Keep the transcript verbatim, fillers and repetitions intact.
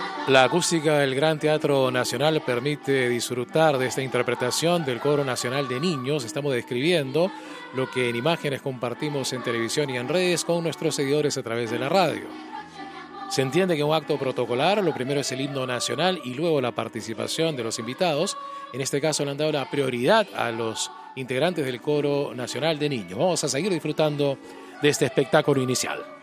La acústica del Gran Teatro Nacional permite disfrutar de esta interpretación del Coro Nacional de Niños. Estamos describiendo lo que en imágenes compartimos en televisión y en redes con nuestros seguidores a través de la radio. Se entiende que un acto protocolar, lo primero es el himno nacional y luego la participación de los invitados. En este caso le han dado la prioridad a los integrantes del Coro Nacional de Niños. Vamos a seguir disfrutando de este espectáculo inicial.